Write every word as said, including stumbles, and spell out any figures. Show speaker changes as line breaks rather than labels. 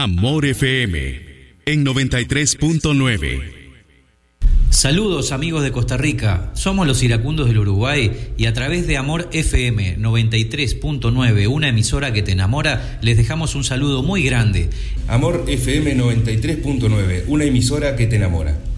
Amor F M en noventa y tres punto nueve.
Saludos amigos de Costa Rica, somos los iracundos del Uruguay y a través de Amor F M noventa y tres punto nueve, una emisora que te enamora, les dejamos un saludo muy grande.
Amor F M noventa y tres punto nueve, una emisora que te enamora.